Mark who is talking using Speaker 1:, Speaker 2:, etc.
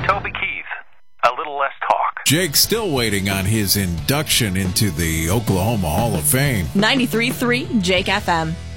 Speaker 1: Toby Keith. A little less talk.
Speaker 2: Jake's still waiting on his induction into the Oklahoma Hall of Fame.
Speaker 3: 93.3 Jake FM.